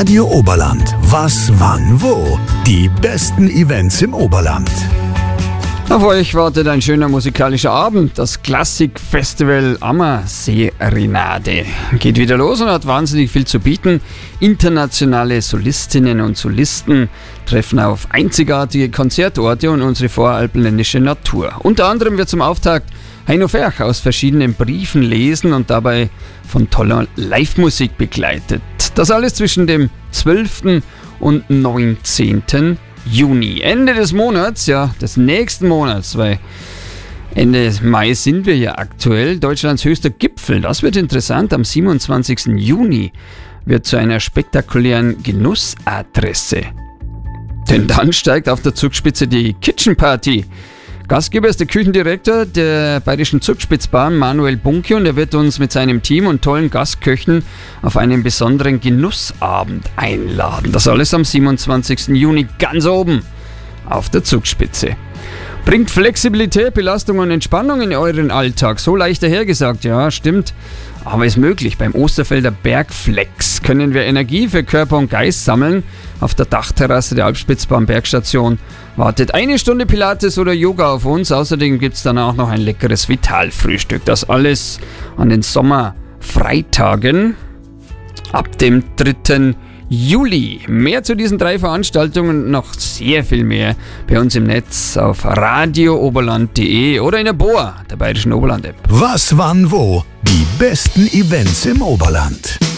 Radio Oberland. Was, wann, wo? Die besten Events im Oberland. Auf euch wartet ein schöner musikalischer Abend. Das Klassikfestival Ammersee-Renade geht wieder los und hat wahnsinnig viel zu bieten. Internationale Solistinnen und Solisten treffen auf einzigartige Konzertorte und unsere voralpenländische Natur. Unter anderem wird zum Auftakt Heino Ferch aus verschiedenen Briefen lesen und dabei von toller Live-Musik begleitet. Das alles zwischen dem 12. und 19. Juni. Ende des Monats, ja, des nächsten Monats, weil Ende Mai sind wir ja aktuell. Deutschlands höchster Gipfel, das wird interessant. Am 27. Juni wird zu einer spektakulären Genussadresse. Denn dann steigt auf der Zugspitze die Kitchen Party. Gastgeber ist der Küchendirektor der Bayerischen Zugspitzbahn, Manuel Bunke, und er wird uns mit seinem Team und tollen Gastköchen auf einen besonderen Genussabend einladen. Das alles am 27. Juni ganz oben auf der Zugspitze. Bringt Flexibilität, Belastung und Entspannung in euren Alltag. So leicht dahergesagt, ja, stimmt. Aber ist möglich. Beim Osterfelder Bergflex können wir Energie für Körper und Geist sammeln. Auf der Dachterrasse der Alpspitzbahn Bergstation wartet 1 Stunde Pilates oder Yoga auf uns. Außerdem gibt es dann auch noch ein leckeres Vitalfrühstück. Das alles an den Sommerfreitagen ab dem 3. Juli. Mehr zu diesen 3 Veranstaltungen und noch sehr viel mehr bei uns im Netz auf radiooberland.de oder in der BOA, der Bayerischen Oberland-App. Was, wann, wo? Die besten Events im Oberland.